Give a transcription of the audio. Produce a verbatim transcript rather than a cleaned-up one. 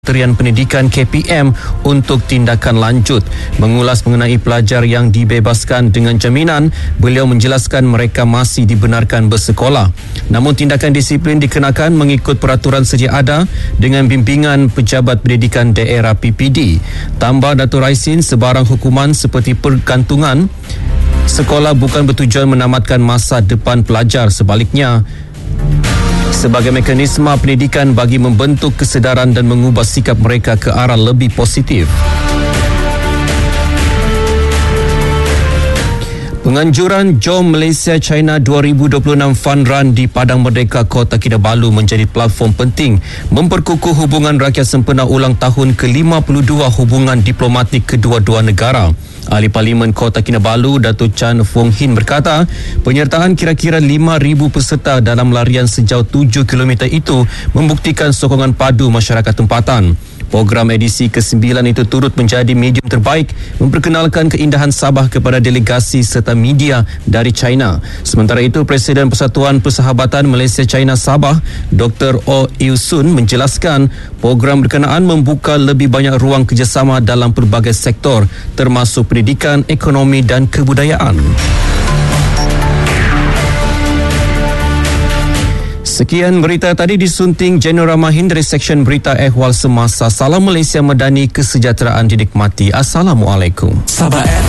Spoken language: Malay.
Kementerian Pendidikan K P M untuk tindakan lanjut. Mengulas mengenai pelajar yang dibebaskan dengan jaminan, beliau menjelaskan mereka masih dibenarkan bersekolah. Namun tindakan disiplin dikenakan mengikut peraturan sedia ada dengan bimbingan Pejabat Pendidikan Daerah P P D. Tambah Dato' Raisin, sebarang hukuman seperti pergantungan sekolah bukan bertujuan menamatkan masa depan pelajar. Sebaliknya, sebagai mekanisme pendidikan bagi membentuk kesedaran dan mengubah sikap mereka ke arah lebih positif. Penganjuran Jom Malaysia China dua ribu dua puluh enam Fun Run di Padang Merdeka, Kota Kinabalu menjadi platform penting memperkukuh hubungan rakyat sempena ulang tahun ke lima puluh dua hubungan diplomatik kedua-dua negara. Ahli Parlimen Kota Kinabalu, Dato' Chan Fong Hin berkata, penyertaan kira-kira lima ribu peserta dalam larian sejauh tujuh kilometer itu membuktikan sokongan padu masyarakat tempatan. Program edisi kesembilan itu turut menjadi medium terbaik memperkenalkan keindahan Sabah kepada delegasi serta media dari China. Sementara itu, Presiden Persatuan Persahabatan Malaysia-China Sabah, Doktor Oh Eui Soon menjelaskan program berkenaan membuka lebih banyak ruang kerjasama dalam pelbagai sektor termasuk pendidikan, ekonomi dan kebudayaan. Sekian berita tadi disunting Jenny Ramahin dari Seksyen Berita Ehwal Semasa. Salam Malaysia Madani, kesejahteraan dinikmati. Assalamualaikum. Sabah